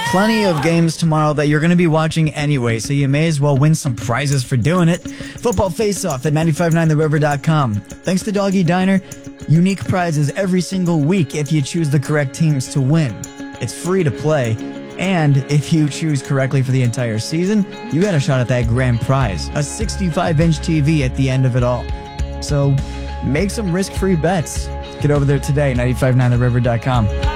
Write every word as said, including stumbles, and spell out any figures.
plenty of games tomorrow that you're going to be watching anyway, so you may as well win some prizes for doing it. Football Face-Off at nine five nine the river dot com. Thanks to Doggy Diner, unique prizes every single week if you choose the correct teams to win. It's free to play, and if you choose correctly for the entire season, you got a shot at that grand prize, a sixty-five inch T V at the end of it all. So make some risk-free bets. Get over there today, nine five nine the river dot com.